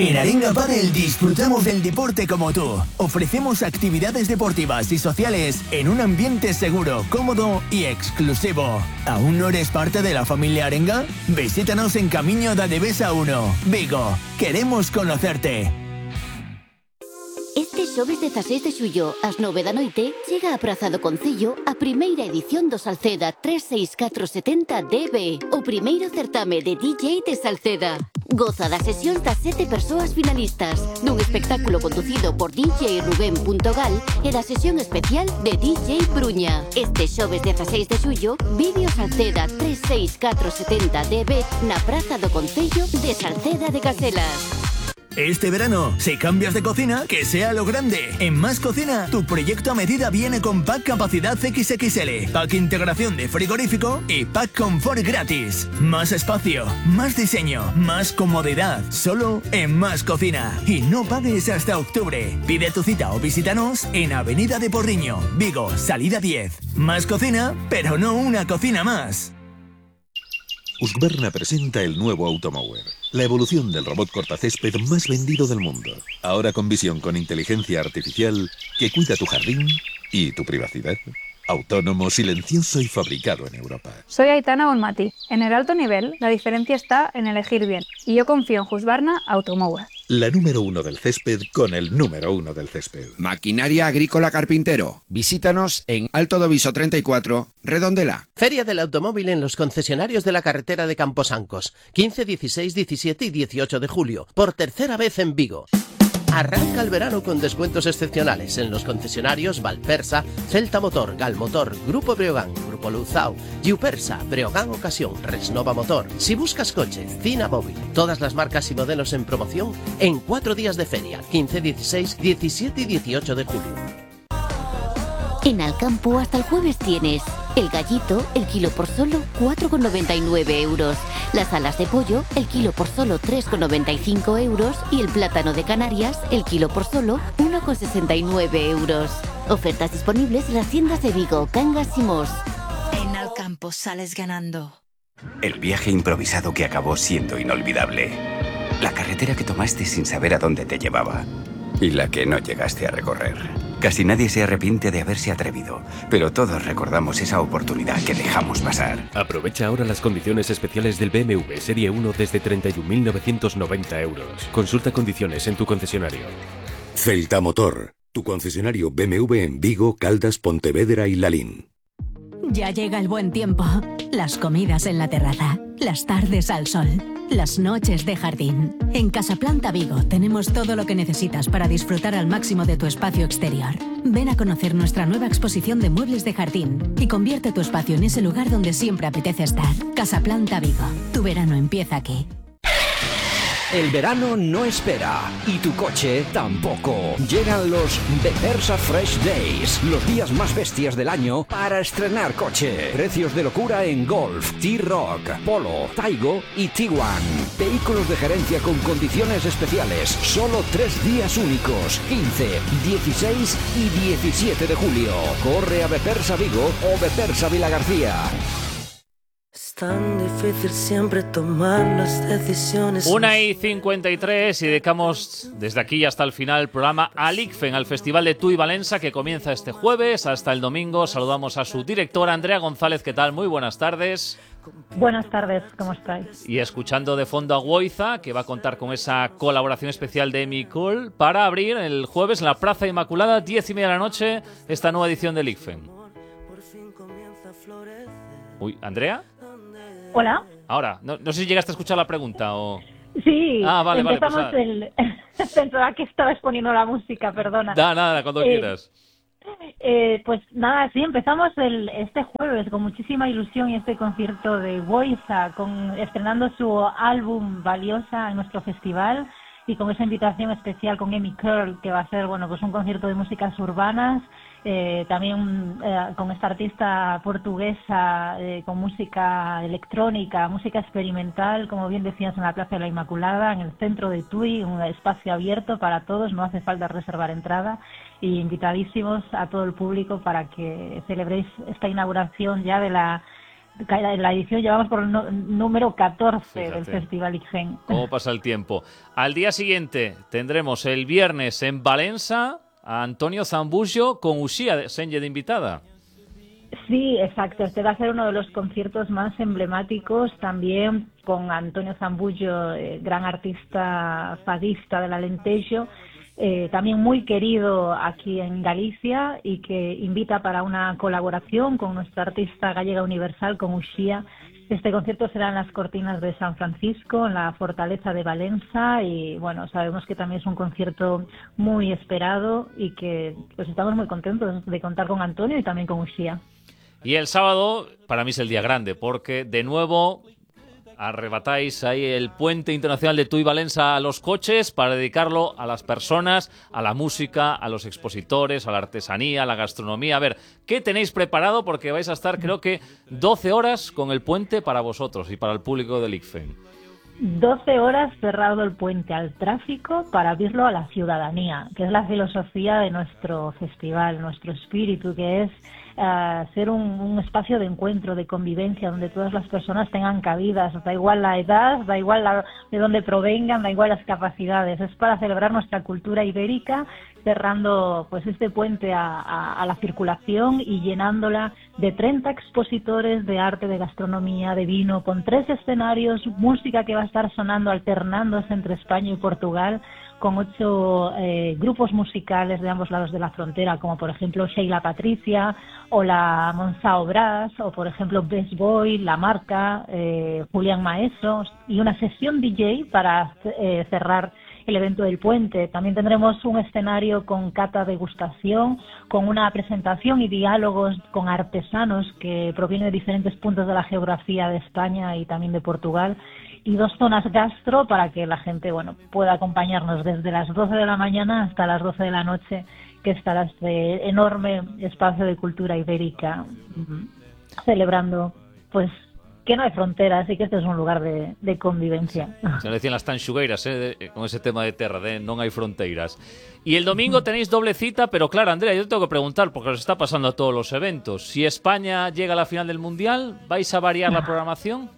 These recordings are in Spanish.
En Arenga Padel disfrutamos del deporte como tú. Ofrecemos actividades deportivas y sociales en un ambiente seguro, cómodo y exclusivo. ¿Aún no eres parte de la familia Arenga? Visítanos en Camiño da Devesa 1, Vigo. Queremos conocerte. Este xoves 16 de xullo, ás 9 da noite, chega a Praza do Concello a primeira edición do Salceda 36470 DB, o primeiro certame de DJ de Salceda. Goza das sesións das 7 persoas finalistas, dun espectáculo conducido por DJ Rubén.gal e da sesión especial de DJ Bruña. Este xoves 16 de xullo, vive o Salceda 36470 DB na Praza do Concello de Salceda de Caselas. Este verano, si cambias de cocina, que sea lo grande. En Más Cocina, tu proyecto a medida viene con pack capacidad XXL, pack integración de frigorífico y pack confort gratis. Más espacio, más diseño, más comodidad, solo en Más Cocina. Y no pagues hasta octubre. Pide tu cita o visítanos en Avenida de Porriño, Vigo, salida 10. Más Cocina, pero no una cocina más. Husqvarna presenta el nuevo Automower, la evolución del robot cortacésped más vendido del mundo. Ahora con visión con inteligencia artificial que cuida tu jardín y tu privacidad. Autónomo, silencioso y fabricado en Europa. Soy Aitana Bonmati. En el alto nivel, la diferencia está en elegir bien. Y yo confío en Husqvarna Automower. La número 1 del césped con el número 1 del césped. Maquinaria Agrícola Carpintero. Visítanos en Alto do Viso 34, Redondela. Feria del Automóvil en los concesionarios de la carretera de Camposancos. 15, 16, 17 y 18 de julio. Por tercera vez en Vigo. Arranca el verano con descuentos excepcionales en los concesionarios Valpersa, Celta Motor, Galmotor, Grupo Breogán, Grupo Luzao, Giupersa, Breogán Ocasión, Resnova Motor. Si buscas coche, Cina Móvil. Todas las marcas y modelos en promoción en 4 días de feria, 15, 16, 17 y 18 de julio. En Alcampo hasta el jueves tienes el gallito, el kilo por solo 4,99 euros. Las alas de pollo, el kilo por solo 3,95 euros. Y el plátano de Canarias, el kilo por solo 1,69 euros. Ofertas disponibles en las tiendas de Vigo, Cangas y Mos. En Alcampo sales ganando. El viaje improvisado que acabó siendo inolvidable. La carretera que tomaste sin saber a dónde te llevaba. Y la que no llegaste a recorrer. Casi nadie se arrepiente de haberse atrevido, pero todos recordamos esa oportunidad que dejamos pasar. Aprovecha ahora las condiciones especiales del BMW Serie 1 desde 31.990 euros. Consulta condiciones en tu concesionario. Celta Motor, tu concesionario BMW en Vigo, Caldas, Pontevedra y Lalín. Ya llega el buen tiempo. Las comidas en la terraza, las tardes al sol, las noches de jardín. En Casaplanta Vigo tenemos todo lo que necesitas para disfrutar al máximo de tu espacio exterior. Ven a conocer nuestra nueva exposición de muebles de jardín y convierte tu espacio en ese lugar donde siempre apetece estar. Casaplanta Vigo. Tu verano empieza aquí. El verano no espera y tu coche tampoco. Llegan los Bepersa Fresh Days, los días más bestias del año para estrenar coche. Precios de locura en Golf, T-Roc, Polo, Taigo y Tiguan. Vehículos de gerencia con condiciones especiales. Solo 3 días únicos, 15, 16 y 17 de julio. Corre a Bepersa Vigo o Bepersa Vilagarcía. Es tan difícil siempre tomar las decisiones. 1:53 y dedicamos desde aquí hasta el final el programa al ICFEN, al Festival de Tui Valença, que comienza este jueves hasta el domingo. Saludamos a su directora, Andrea González. ¿Qué tal? Muy buenas tardes. Buenas tardes, ¿cómo estáis? Y escuchando de fondo a Woiza, que va a contar con esa colaboración especial de Emi Cole para abrir el jueves en la Plaza Inmaculada, 10:30 de la noche, esta nueva edición del ICFEN. Uy, ¿Andrea? Hola. Ahora, no sé si llegaste a escuchar la pregunta o... Sí, vale, empezamos pues Pensaba que estabas poniendo la música, perdona. Nada, cuando quieras. Pues nada, sí, empezamos este jueves con muchísima ilusión y este concierto de Woiza, estrenando su álbum Valiosa en nuestro festival y con esa invitación especial con Emi Curl, que va a ser pues un concierto de músicas urbanas. También con esta artista portuguesa con música electrónica, música experimental, como bien decías, en la Plaza de la Inmaculada, en el centro de Tui, un espacio abierto para todos, no hace falta reservar entrada, y invitadísimos a todo el público para que celebréis esta inauguración ya de la en la edición llevamos por el número 14 Fíjate. del Festival ICFEN. ¿Cómo pasa el tiempo? Al día siguiente tendremos el viernes en Valencia a Antonio Zambullo con Uxía Senye de invitada. Sí, exacto. Este va a ser uno de los conciertos más emblemáticos, también con Antonio Zambullo, gran artista fadista del Alentejo, también muy querido aquí en Galicia y que invita para una colaboración con nuestra artista gallega universal, con Uxía. Este concierto será en las Cortinas de San Francisco, en la Fortaleza de Valencia, y bueno, sabemos que también es un concierto muy esperado y que pues estamos muy contentos de contar con Antonio y también con Uxía. Y el sábado, para mí es el día grande, porque de nuevo arrebatáis ahí el puente internacional de Tui Valencia a los coches para dedicarlo a las personas, a la música, a los expositores, a la artesanía, a la gastronomía. A ver, ¿qué tenéis preparado? Porque vais a estar, creo que, 12 horas con el puente para vosotros y para el público del ICFEN. 12 horas cerrado el puente al tráfico para abrirlo a la ciudadanía, que es la filosofía de nuestro festival, nuestro espíritu, que es ser un espacio de encuentro, de convivencia, donde todas las personas tengan cabidas, da igual la edad, da igual de dónde provengan, da igual las capacidades. Es para celebrar nuestra cultura ibérica, cerrando pues este puente a la circulación y llenándola de 30 expositores de arte, de gastronomía, de vino, con 3 escenarios, música que va a estar sonando, alternándose entre España y Portugal, con 8 grupos musicales de ambos lados de la frontera, como por ejemplo Sheila Patricia, o la Monsao Brass, o por ejemplo Best Boy, La Marca, Julián Maestro, y una sesión DJ para cerrar el evento del puente. También tendremos un escenario con cata degustación, con una presentación y diálogos con artesanos que provienen de diferentes puntos de la geografía de España y también de Portugal, y 2 zonas gastro para que la gente pueda acompañarnos desde las 12 de la mañana hasta las 12 de la noche, que estará este enorme espacio de cultura ibérica celebrando pues que no hay fronteras y que este es un lugar de convivencia. Se lo decían las tanxugueiras, con ese tema de terra, de non hai fronteiras. Y el domingo tenéis doble cita, pero claro, Andrea, yo te tengo que preguntar, porque os está pasando a todos los eventos. Si España llega a la final del Mundial, ¿vais a variar la programación?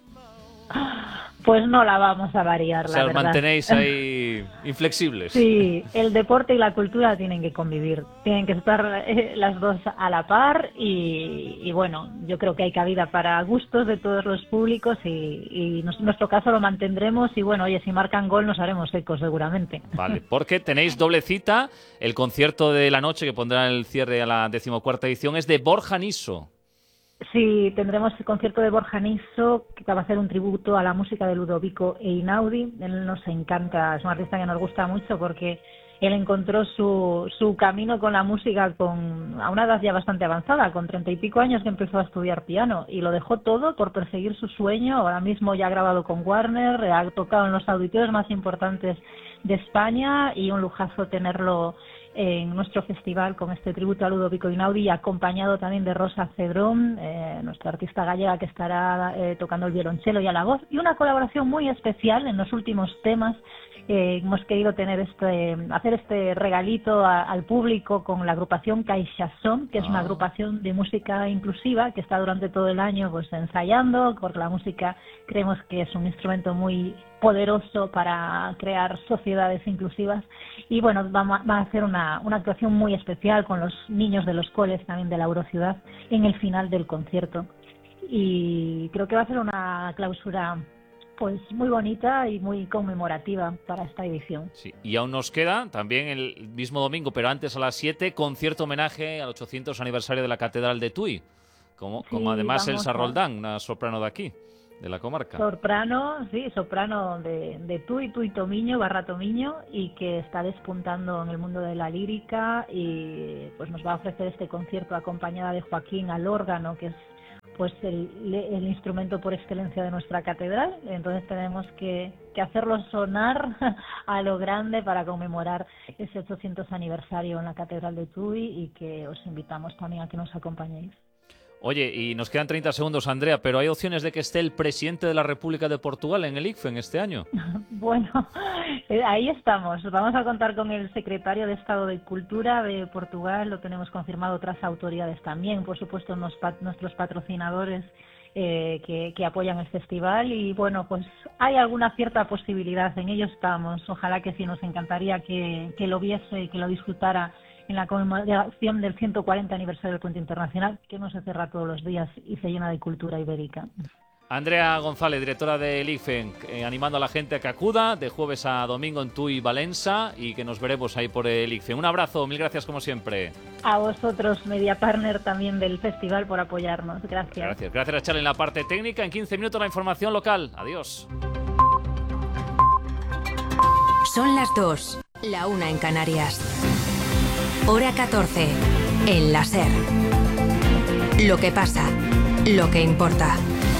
Pues no la vamos a variar, O sea, la os verdad. mantenéis ahí inflexibles. Sí, el deporte y la cultura tienen que convivir, tienen que estar las dos a la par y bueno, yo creo que hay cabida para gustos de todos los públicos y en nuestro caso lo mantendremos y bueno, oye, si marcan gol nos haremos ecos seguramente. Vale, porque tenéis doble cita, el concierto de la noche que pondrá el cierre a la 14ª edición es de Borja Niso. Sí, tendremos el concierto de Borja Niso, que va a hacer un tributo a la música de Ludovico Einaudi. Él nos encanta, es un artista que nos gusta mucho porque él encontró su camino con la música a una edad ya bastante avanzada, con 30 y pico años que empezó a estudiar piano y lo dejó todo por perseguir su sueño. Ahora mismo ya ha grabado con Warner, ha tocado en los auditorios más importantes de España y un lujazo tenerlo en nuestro festival con este tributo a Ludovico Einaudi, acompañado también de Rosa Cedrón, nuestra artista gallega que estará tocando el violonchelo y a la voz, y una colaboración muy especial en los últimos temas. Hemos querido hacer este regalito al público con la agrupación Caixasón, que es una agrupación de música inclusiva que está durante todo el año pues ensayando, porque la música creemos que es un instrumento muy poderoso para crear sociedades inclusivas y bueno, va a hacer una actuación muy especial con los niños de los coles también de la Eurociudad en el final del concierto y creo que va a ser una clausura pues muy bonita y muy conmemorativa para esta edición. Sí, y aún nos queda también el mismo domingo, pero antes a las 7, concierto homenaje al 800 aniversario de la Catedral de Tui, como además Elsa Roldán, una soprano de aquí, de la comarca. Soprano de Tui Tomiño, Barra Tomiño, y que está despuntando en el mundo de la lírica y pues nos va a ofrecer este concierto acompañada de Joaquín al órgano, que es pues el instrumento por excelencia de nuestra catedral. Entonces tenemos que hacerlo sonar a lo grande para conmemorar ese 800 aniversario en la Catedral de Tui y que os invitamos también a que nos acompañéis. Oye, y nos quedan 30 segundos, Andrea, pero ¿hay opciones de que esté el presidente de la República de Portugal en el ICFEN este año? Bueno, ahí estamos. Vamos a contar con el secretario de Estado de Cultura de Portugal, lo tenemos confirmado, otras autoridades también, por supuesto nuestros patrocinadores que apoyan el festival y bueno, pues hay alguna cierta posibilidad, en ello estamos. Ojalá que sí, nos encantaría que lo viese, que lo disfrutara en la conmemoración del 140 aniversario del Puente Internacional, que no se cierra todos los días y se llena de cultura ibérica. Andrea González, directora del ICFEN, animando a la gente a que acuda de jueves a domingo en Tui Valença y que nos veremos ahí por el ICFEN. Un abrazo, mil gracias como siempre. A vosotros, media partner también del festival, por apoyarnos. Gracias. Gracias a Charlie en la parte técnica. En 15 minutos la información local. Adiós. Son las 2, la 1 en Canarias. Hora 14, en la SER. Lo que pasa, lo que importa.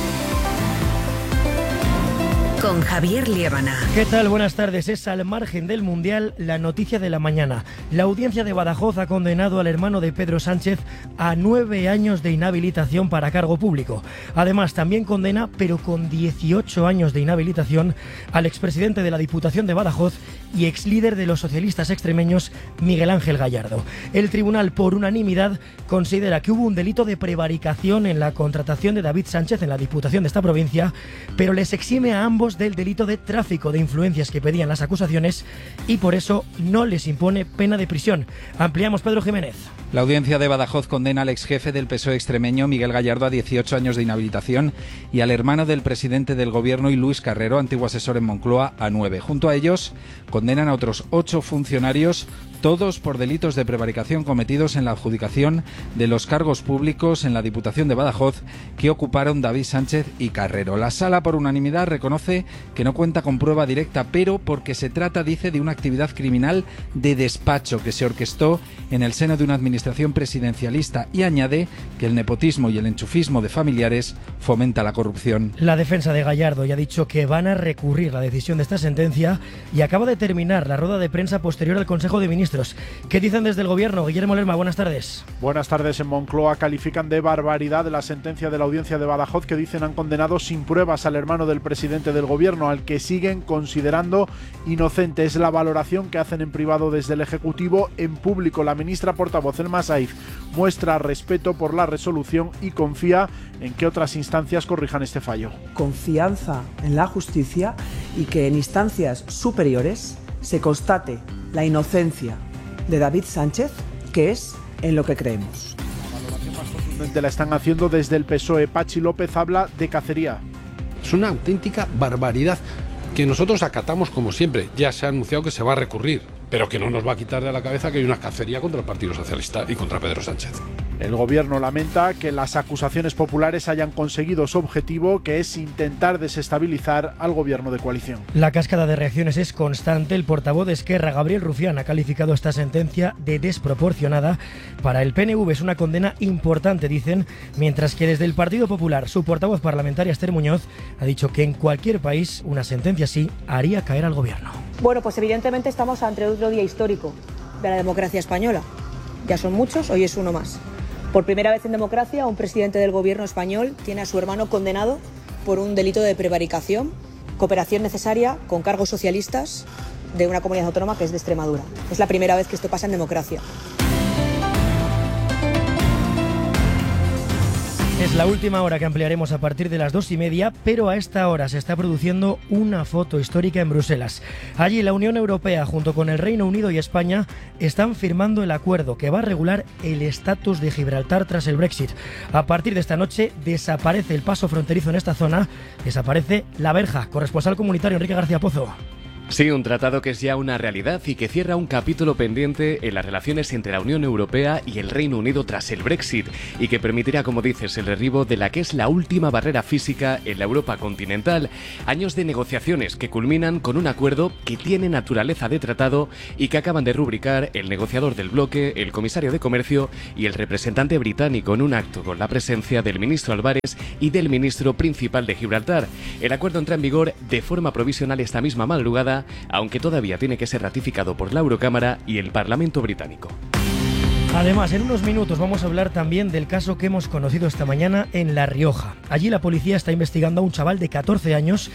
Con Javier Liébana. ¿Qué tal? Buenas tardes. Es al margen del Mundial la noticia de la mañana. La audiencia de Badajoz ha condenado al hermano de Pedro Sánchez a 9 años de inhabilitación para cargo público. Además, también condena, pero con 18 años de inhabilitación, al expresidente de la Diputación de Badajoz y exlíder de los socialistas extremeños, Miguel Ángel Gallardo. El tribunal, por unanimidad, considera que hubo un delito de prevaricación en la contratación de David Sánchez en la Diputación de esta provincia, pero les exime a ambos del delito de tráfico de influencias que pedían las acusaciones y por eso no les impone pena de prisión. Ampliamos, Pedro Jiménez. La audiencia de Badajoz condena al exjefe del PSOE extremeño, Miguel Gallardo, a 18 años de inhabilitación y al hermano del presidente del Gobierno y Luis Carrero, antiguo asesor en Moncloa, a 9. Junto a ellos, condenan a otros 8 funcionarios, todos por delitos de prevaricación cometidos en la adjudicación de los cargos públicos en la Diputación de Badajoz que ocuparon David Sánchez y Carrero. La Sala, por unanimidad, reconoce que no cuenta con prueba directa, pero porque se trata, dice, de una actividad criminal de despacho que se orquestó en el seno de una administración presidencialista y añade que el nepotismo y el enchufismo de familiares fomenta la corrupción. La defensa de Gallardo ya ha dicho que van a recurrir la decisión de esta sentencia y acaba de terminar la rueda de prensa posterior al Consejo de Ministros. ¿Qué dicen desde el Gobierno? Guillermo Lerma, buenas tardes. Buenas tardes. En Moncloa califican de barbaridad la sentencia de la audiencia de Badajoz que dicen han condenado sin pruebas al hermano del presidente del Gobierno, al que siguen considerando inocente. Es la valoración que hacen en privado desde el Ejecutivo. En público, la ministra portavoz Elma Saíz muestra respeto por la resolución y confía en que otras instancias corrijan este fallo. Confianza en la justicia y que en instancias superiores se constate la inocencia de David Sánchez, que es en lo que creemos. La valoración más contundente la están haciendo desde el PSOE. Pachi López habla de cacería. Es una auténtica barbaridad que nosotros acatamos como siempre. Ya se ha anunciado que se va a recurrir, pero que no nos va a quitar de la cabeza que hay una cacería contra el Partido Socialista y contra Pedro Sánchez. El Gobierno lamenta que las acusaciones populares hayan conseguido su objetivo, que es intentar desestabilizar al Gobierno de coalición. La cascada de reacciones es constante. El portavoz de Esquerra, Gabriel Rufián, ha calificado esta sentencia de desproporcionada. Para el PNV es una condena importante, dicen, mientras que desde el Partido Popular, su portavoz parlamentaria, Esther Muñoz, ha dicho que en cualquier país una sentencia así haría caer al Gobierno. Bueno, pues evidentemente estamos ante otro día histórico de la democracia española. Ya son muchos, hoy es uno más. Por primera vez en democracia, un presidente del Gobierno español tiene a su hermano condenado por un delito de prevaricación, cooperación necesaria con cargos socialistas de una comunidad autónoma que es de Extremadura. Es la primera vez que esto pasa en democracia. Es la última hora que ampliaremos a partir de las 2:30, pero a esta hora se está produciendo una foto histórica en Bruselas. Allí la Unión Europea, junto con el Reino Unido y España, están firmando el acuerdo que va a regular el estatus de Gibraltar tras el Brexit. A partir de esta noche desaparece el paso fronterizo en esta zona, desaparece la verja. Corresponsal comunitario Enrique García Pozo. Sí, un tratado que es ya una realidad y que cierra un capítulo pendiente en las relaciones entre la Unión Europea y el Reino Unido tras el Brexit y que permitirá, como dices, el derribo de la que es la última barrera física en la Europa continental. Años de negociaciones que culminan con un acuerdo que tiene naturaleza de tratado y que acaban de rubricar el negociador del bloque, el comisario de Comercio y el representante británico en un acto con la presencia del ministro Álvarez y del ministro principal de Gibraltar. El acuerdo entra en vigor de forma provisional esta misma madrugada, aunque todavía tiene que ser ratificado por la Eurocámara y el Parlamento británico. Además, en unos minutos vamos a hablar también del caso que hemos conocido esta mañana en La Rioja. Allí la policía está investigando a un chaval de 14 años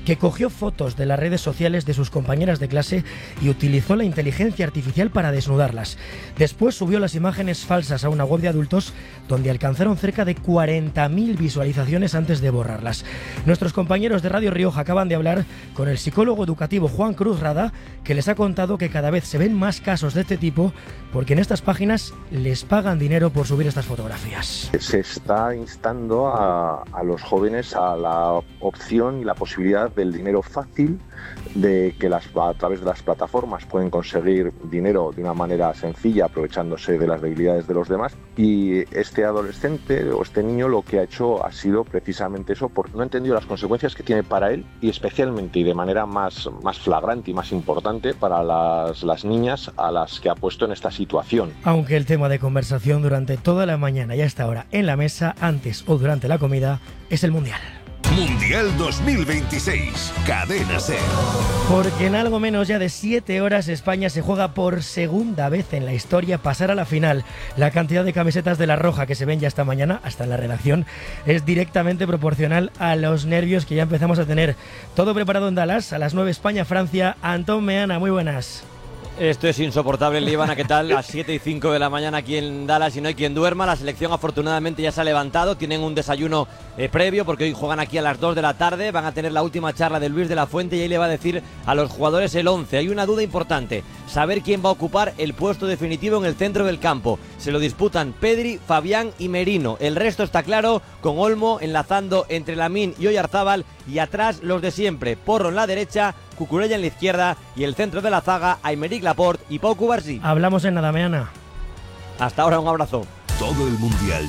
que cogió fotos de las redes sociales de sus compañeras de clase y utilizó la inteligencia artificial para desnudarlas. Después subió las imágenes falsas a una web de adultos donde alcanzaron cerca de 40.000 visualizaciones antes de borrarlas. Nuestros compañeros de Radio Rioja acaban de hablar con el psicólogo educativo Juan Cruz Rada, que les ha contado que cada vez se ven más casos de este tipo porque en estas páginas les pagan dinero por subir estas fotografías. Se está instando a los jóvenes a la opción y la posibilidad del dinero fácil, de que a través de las plataformas pueden conseguir dinero de una manera sencilla aprovechándose de las debilidades de los demás, y este adolescente o este niño lo que ha hecho ha sido precisamente eso, porque no ha entendido las consecuencias que tiene para él y especialmente y de manera más flagrante y más importante para las niñas a las que ha puesto en esta situación. Aunque el tema de conversación durante toda la mañana y hasta ahora en la mesa, antes o durante la comida, es el Mundial. Mundial 2026, Cadena SER. Porque en algo menos ya de 7 horas España se juega por segunda vez en la historia pasar a la final. La cantidad de camisetas de la Roja que se ven ya esta mañana, hasta en la redacción, es directamente proporcional a los nervios que ya empezamos a tener. Todo preparado en Dallas, a las 9 España-Francia. Antón Meana, muy buenas. Esto es insoportable, Líbana, ¿qué tal? Las 7 y 5 de la mañana aquí en Dallas y no hay quien duerma. La selección afortunadamente ya se ha levantado, tienen un desayuno previo porque hoy juegan aquí a las 2 de la tarde. Van a tener la última charla de Luis de la Fuente y ahí le va a decir a los jugadores el 11. Hay una duda importante, saber quién va a ocupar el puesto definitivo en el centro del campo. Se lo disputan Pedri, Fabián y Merino. El resto está claro, con Olmo enlazando entre Lamine y Oyarzábal y atrás los de siempre, Porro en la derecha, Cucurella en la izquierda y el centro de la zaga, Aymeric Laporte y Pau Cubarsí. Hablamos en nada, Meana. Hasta ahora, un abrazo. Todo el Mundial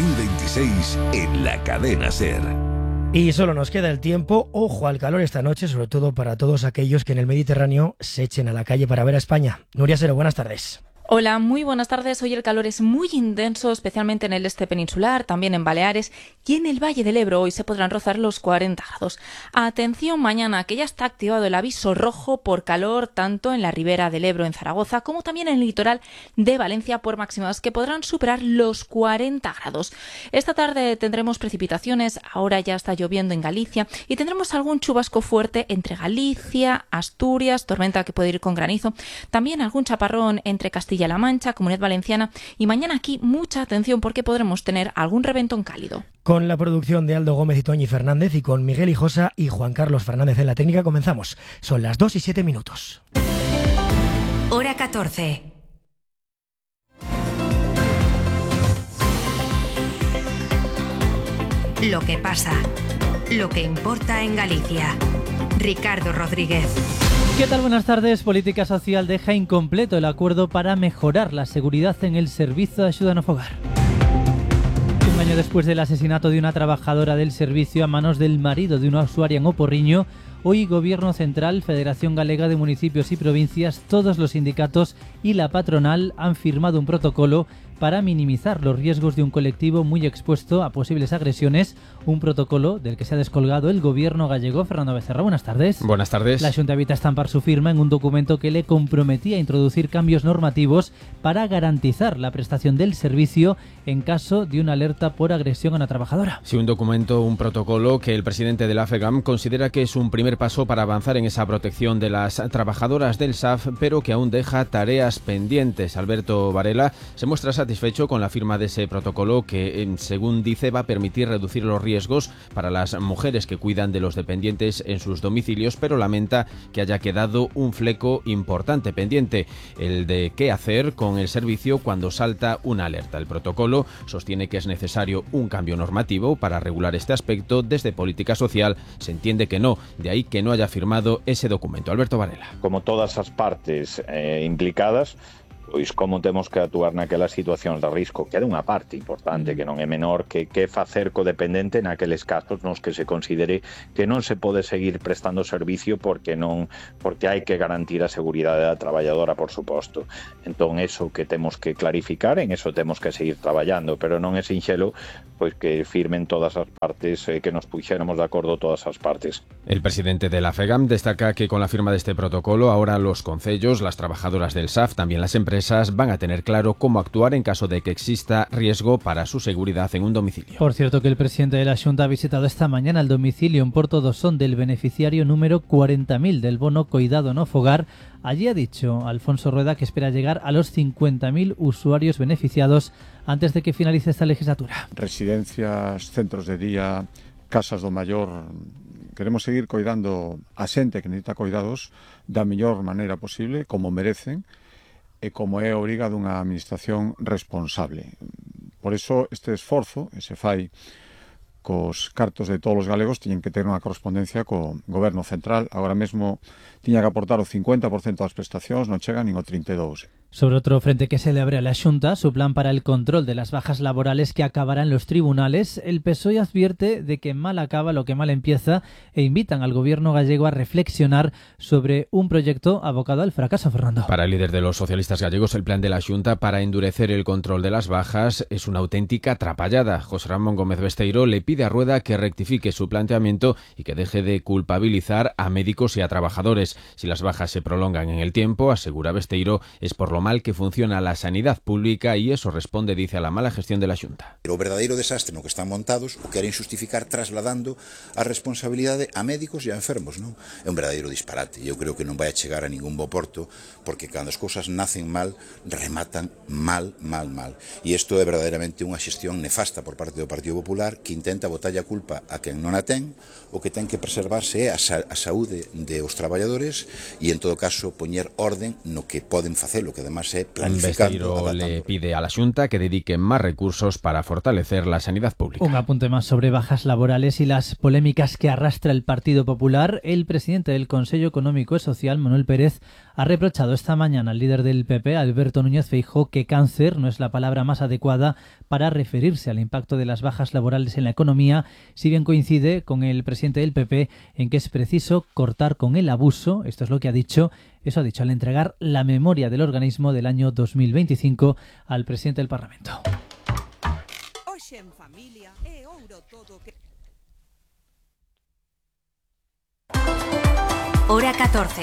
2026 en la Cadena SER. Y solo nos queda el tiempo. Ojo al calor esta noche, sobre todo para todos aquellos que en el Mediterráneo se echen a la calle para ver a España. Nuria Sero, buenas tardes. Hola, muy buenas tardes. Hoy el calor es muy intenso, especialmente en el este peninsular, también en Baleares y en el Valle del Ebro. Hoy se podrán rozar los 40 grados. Atención mañana, que ya está activado el aviso rojo por calor, tanto en la ribera del Ebro en Zaragoza, como también en el litoral de Valencia, por máximas que podrán superar los 40 grados. Esta tarde tendremos precipitaciones, ahora ya está lloviendo en Galicia, y tendremos algún chubasco fuerte entre Galicia, Asturias, tormenta que puede ir con granizo, también algún chaparrón entre Castilla-La Mancha, Comunidad Valenciana, y mañana aquí mucha atención porque podremos tener algún reventón cálido. Con la producción de Aldo Gómez y Toñi Fernández y con Miguel Hijosa y Juan Carlos Fernández en la técnica comenzamos. Son las 2 y 7 minutos. Hora 14. Lo que pasa, lo que importa en Galicia. Ricardo Rodríguez. ¿Qué tal? Buenas tardes. Política Social deja incompleto el acuerdo para mejorar la seguridad en el servicio de ayuda no fogar. Un año después del asesinato de una trabajadora del servicio a manos del marido de una usuaria en Oporriño, hoy Gobierno Central, Federación Galega de Municipios y Provincias, todos los sindicatos y la patronal han firmado un protocolo para minimizar los riesgos de un colectivo muy expuesto a posibles agresiones, un protocolo del que se ha descolgado el Gobierno gallego. Fernando Becerra, buenas tardes. Buenas tardes. La Xunta evita estampar su firma en un documento que le comprometía a introducir cambios normativos para garantizar la prestación del servicio en caso de una alerta por agresión a una trabajadora. Sí, un documento, un protocolo que el presidente de la FEGAM considera que es un primer paso para avanzar en esa protección de las trabajadoras del SAF, pero que aún deja tareas pendientes. Alberto Varela se muestra satisfecho con la firma de ese protocolo que, según dice, va a permitir reducir los riesgos para las mujeres que cuidan de los dependientes en sus domicilios, pero lamenta que haya quedado un fleco importante pendiente, el de qué hacer con el servicio cuando salta una alerta. El protocolo sostiene que es necesario un cambio normativo para regular este aspecto. Desde Política Social se entiende que no, de ahí que no haya firmado ese documento. Alberto Varela. Como todas as partes implicadas, pois como temos que actuar naquelas situacións de risco, que é unha parte importante, que non é menor, que facer co dependente naqueles casos nos que se considere que non se pode seguir prestando servicio porque hai que garantir a seguridade da traballadora, por suposto. Entón, eso que temos que clarificar, en eso temos que seguir traballando, pero non é sinxelo pois que firmen todas as partes, que nos puxéramos de acordo todas as partes. El presidente de la FEGAM destaca que con la firma de este protocolo, ahora los concellos, las trabajadoras del SAF, también las empresas, empresas van a tener claro cómo actuar en caso de que exista riesgo para su seguridad en un domicilio. Por cierto, que el presidente de la Xunta ha visitado esta mañana el domicilio en Porto Dosón del beneficiario número 40.000 del bono Coidado no Fogar. Allí ha dicho Alfonso Rueda que espera llegar a los 50.000 usuarios beneficiados antes de que finalice esta legislatura. Residencias, centros de día, casas do maior. Queremos seguir coidando a xente que necesita coidados da mellor maneira posible, como merecen e como é a obriga dunha administración responsable. Por eso este esforzo que se fai cos cartos de todos os galegos tiñen que ter unha correspondencia co goberno central. Agora mesmo tiña que aportar o 50% das prestacións, non chega nin o 32%. Sobre otro frente que se le abre a la Xunta, su plan para el control de las bajas laborales que acabará en los tribunales, el PSOE advierte de que mal acaba lo que mal empieza e invitan al gobierno gallego a reflexionar sobre un proyecto abocado al fracaso, Fernando. Para el líder de los socialistas gallegos, el plan de la Xunta para endurecer el control de las bajas es una auténtica atrapallada. José Ramón Gómez Besteiro le pide a Rueda que rectifique su planteamiento y que deje de culpabilizar a médicos y a trabajadores. Si las bajas se prolongan en el tiempo, asegura Besteiro, es por lo mal que funciona la sanidad pública y eso responde, dice, a la mala gestión de la Xunta. O verdadeiro desastre no que están montados o queren xustificar trasladando a responsabilidade a médicos e a enfermos, non? É un verdadeiro disparate e eu creo que non vai a chegar a ningún bo porto porque cando as cousas nacen mal, rematan mal. E isto é verdadeiramente unha xestión nefasta por parte do Partido Popular que intenta botarlle a culpa a quen non a ten, o que ten que preservarse é a saúde dos traballadores e en todo caso poñer orden no que poden facelo, que además é planificando. Besteiro le pide a la Xunta que dedique más recursos para fortalecer la sanidad pública. Un apunte más sobre bajas laborales y las polémicas que arrastra el Partido Popular. El presidente del Consejo Económico y Social, Manuel Pérez, ha reprochado esta mañana al líder del PP, Alberto Núñez Feijóo, que cáncer no es la palabra más adecuada para referirse al impacto de las bajas laborales en la economía, si bien coincide con el presidente del PP en que es preciso cortar con el abuso. Esto es lo que ha dicho. Eso ha dicho al entregar la memoria del organismo del año 2025 al presidente del Parlamento. Hora 14.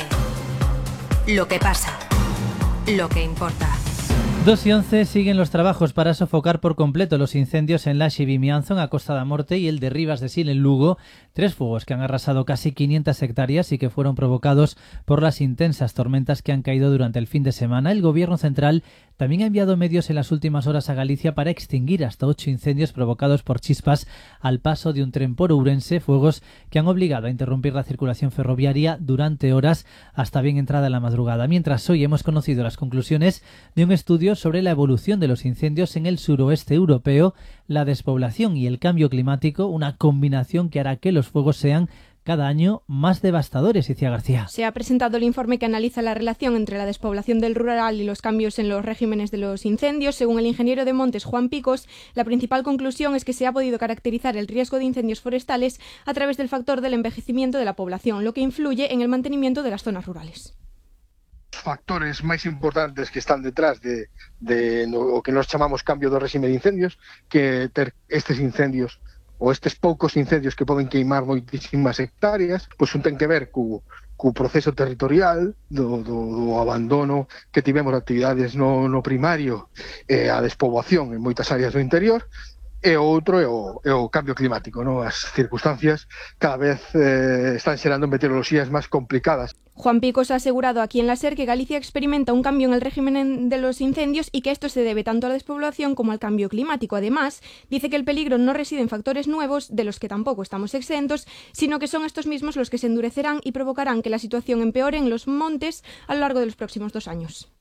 Lo que pasa. Lo que importa. 2:11 siguen los trabajos para sofocar por completo los incendios en Laxe y Vimianzo, en a Costa da Morte, y el de Rivas de Sil, en Lugo. 3 fuegos que han arrasado casi 500 hectáreas y que fueron provocados por las intensas tormentas que han caído durante el fin de semana. El Gobierno central también ha enviado medios en las últimas horas a Galicia para extinguir hasta 8 incendios provocados por chispas al paso de un tren por Ourense, fuegos que han obligado a interrumpir la circulación ferroviaria durante horas hasta bien entrada la madrugada. Mientras hoy hemos conocido las conclusiones de un estudio sobre la evolución de los incendios en el suroeste europeo, la despoblación y el cambio climático, una combinación que hará que los fuegos sean cada año más devastadores. Icía García. Se ha presentado el informe que analiza la relación entre la despoblación del rural y los cambios en los regímenes de los incendios. Según el ingeniero de montes Juan Picos, la principal conclusión es que se ha podido caracterizar el riesgo de incendios forestales a través del factor del envejecimiento de la población, lo que influye en el mantenimiento de las zonas rurales. Os factores máis importantes que están detrás de o que nos chamamos cambio do réxime de incendios, que ter estes incendios ou estes poucos incendios que poden queimar moitísimas hectáreas, pois un ten que ver co proceso territorial do abandono que tivemos de actividades no primario, a despoboación en moitas áreas do interior. E o outro é o cambio climático, non? As circunstancias cada vez están xerando meteoroloxías máis complicadas. Juan Picos ha asegurado aquí en la SER que Galicia experimenta un cambio en el régimen de los incendios y que esto se debe tanto a la despoblación como al cambio climático. Además, dice que el peligro no reside en factores nuevos, de los que tampoco estamos exentos, sino que son estos mismos los que se endurecerán y provocarán que la situación empeore en los montes a lo largo de los próximos 2 años.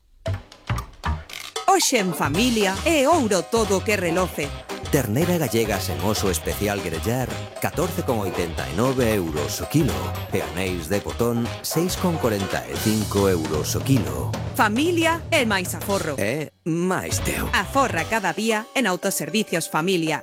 Hoxe en familia é ouro todo que reloce. Ternera gallega sen oso especial grellar, 14,89 euros o kilo. E anéis de botón, 6,45 euros o kilo. Familia é máis aforro. É máis teu. Aforra cada día en Autoservicios Familia.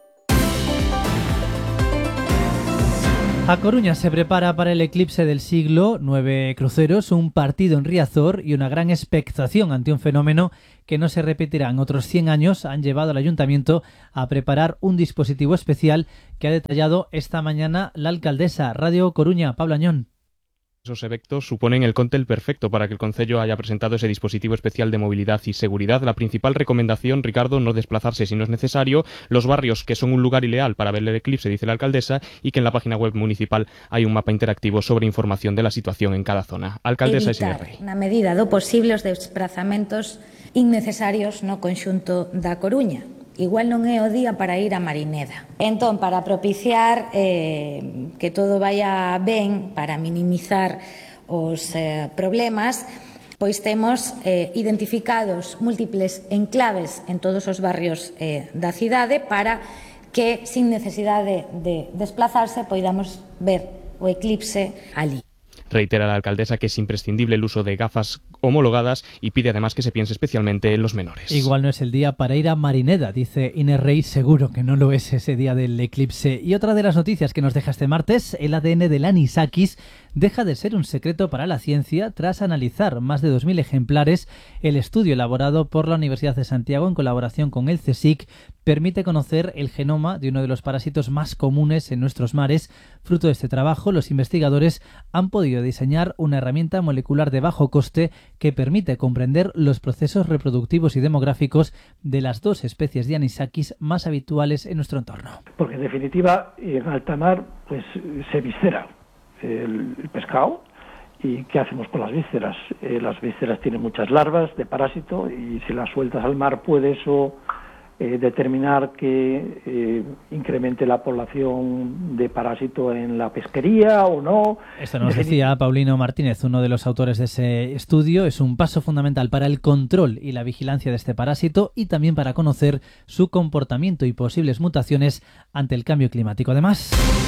A Coruña se prepara para el eclipse del siglo, 9 cruceros, un partido en Riazor y una gran expectación ante un fenómeno que no se repetirá en otros 100 años han llevado al ayuntamiento a preparar un dispositivo especial que ha detallado esta mañana la alcaldesa. Radio Coruña, Pablo Añón. Esos efectos suponen el cóctel perfecto para que el Concello haya presentado ese dispositivo especial de movilidad y seguridad. La principal recomendación, Ricardo, no desplazarse si no es necesario, los barrios que son un lugar ideal para ver el eclipse, dice la alcaldesa, y que en la página web municipal hay un mapa interactivo sobre información de la situación en cada zona. Alcaldesa Evitar, Rey. na medida do posible, os desplazamentos innecesarios no conxunto da Coruña. Igual non é o día para ir a Marineda. Entón, para propiciar que todo vaya ben, para minimizar os problemas, pois temos identificados múltiples enclaves en todos os barrios da cidade para que, sin necesidade de desplazarse, poidamos ver o eclipse ali. Reitera la alcaldesa que es imprescindible el uso de gafas homologadas y pide además que se piense especialmente en los menores. Igual no es el día para ir a Marineda, dice Inés Rey, seguro que no lo es ese día del eclipse. Y otra de las noticias que nos deja este martes, el ADN del anisakis deja de ser un secreto para la ciencia tras analizar más de 2.000 ejemplares. El estudio elaborado por la Universidad de Santiago en colaboración con el CSIC permite conocer el genoma de uno de los parásitos más comunes en nuestros mares. Fruto de este trabajo, los investigadores han podido diseñar una herramienta molecular de bajo coste que permite comprender los procesos reproductivos y demográficos de las dos especies de anisakis más habituales en nuestro entorno. Porque en definitiva en alta mar pues se viscera el pescado. ¿Y qué hacemos con las vísceras? Las vísceras tienen muchas larvas de parásito y si las sueltas al mar puede eso determinar que incremente la población de parásito en la pesquería o no. Esto nos decía Paulino Martínez, uno de los autores de ese estudio. Es un paso fundamental para el control y la vigilancia de este parásito y también para conocer su comportamiento y posibles mutaciones ante el cambio climático. Además,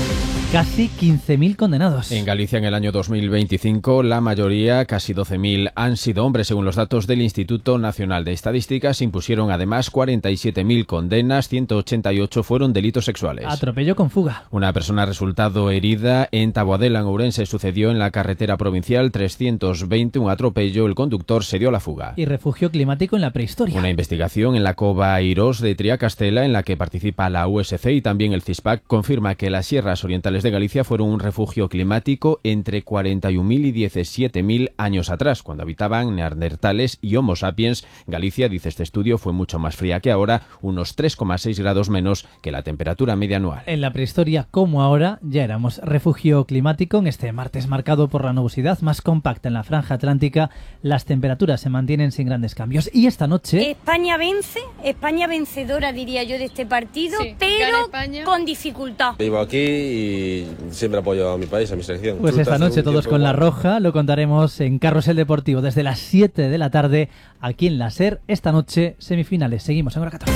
casi 15.000 condenados. En Galicia, en el año 2025, la mayoría, casi 12.000, han sido hombres. Según los datos del Instituto Nacional de Estadística, se impusieron además 47.000 condenas, 188 fueron delitos sexuales. Atropello con fuga. Una persona ha resultado herida en Taboadela, en Ourense. Sucedió en la carretera provincial 320, un atropello. El conductor se dio a la fuga. Y refugio climático en la prehistoria. Una investigación en la cova Irós de Triacastela, en la que participa la USC y también el CISPAC, confirma que las sierras orientales de Galicia fueron un refugio climático entre 41.000 y 17.000 años atrás, cuando habitaban neandertales y Homo sapiens. Galicia, dice este estudio, fue mucho más fría que ahora, unos 3,6 grados menos que la temperatura media anual. En la prehistoria, como ahora, ya éramos refugio climático. En este martes marcado por la nubosidad más compacta en la franja atlántica, las temperaturas se mantienen sin grandes cambios. Y esta noche... España vence, España vencedora, diría yo, de este partido, sí, pero con dificultad. Vivo aquí y siempre apoyo a mi país, a mi selección. Pues esta noche todos con la roja, lo contaremos en Carrusel Deportivo desde las 7 de la tarde aquí en la SER. Esta noche semifinales, seguimos en Hora 14.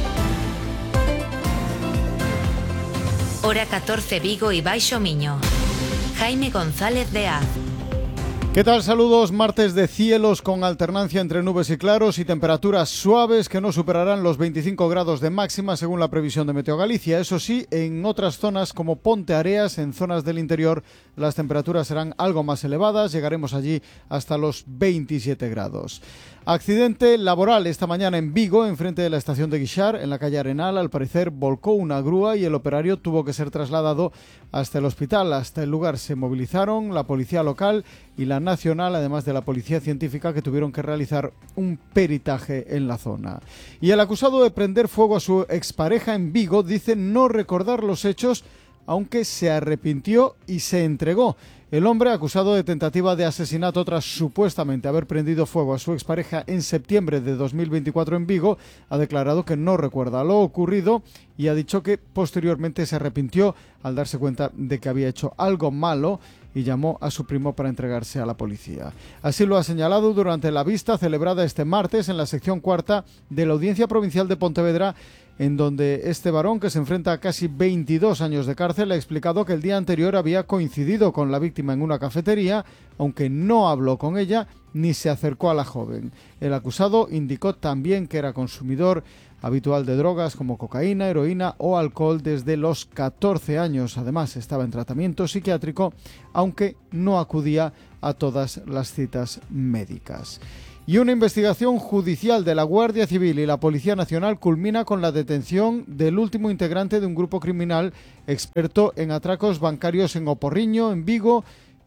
Hora 14 Vigo y Baixo Miño. Jaime González de Az. ¿Qué tal? Saludos. Martes de cielos con alternancia entre nubes y claros y temperaturas suaves que no superarán los 25 grados de máxima según la previsión de Meteo Galicia. Eso sí, en otras zonas como Ponteareas, en zonas del interior, las temperaturas serán algo más elevadas. Llegaremos allí hasta los 27 grados. Accidente laboral esta mañana en Vigo, enfrente de la estación de Guixar, en la calle Arenal. Al parecer volcó una grúa y el operario tuvo que ser trasladado hasta el hospital. Hasta el lugar se movilizaron la policía local y la nacional, además de la policía científica, que tuvieron que realizar un peritaje en la zona. Y el acusado de prender fuego a su expareja en Vigo dice no recordar los hechos, aunque se arrepintió y se entregó. El hombre, acusado de tentativa de asesinato tras supuestamente haber prendido fuego a su expareja en septiembre de 2024 en Vigo, ha declarado que no recuerda lo ocurrido y ha dicho que posteriormente se arrepintió al darse cuenta de que había hecho algo malo y llamó a su primo para entregarse a la policía. Así lo ha señalado durante la vista celebrada este martes en la sección cuarta de la Audiencia Provincial de Pontevedra, en donde este varón, que se enfrenta a casi 22 años de cárcel, ha explicado que el día anterior había coincidido con la víctima en una cafetería, aunque no habló con ella ni se acercó a la joven. El acusado indicó también que era consumidor habitual de drogas como cocaína, heroína o alcohol desde los 14 años. Además, estaba en tratamiento psiquiátrico, aunque no acudía a todas las citas médicas. Y una investigación judicial de la Guardia Civil y la Policía Nacional culmina con la detención del último integrante de un grupo criminal experto en atracos bancarios en Oporriño, en Vigo,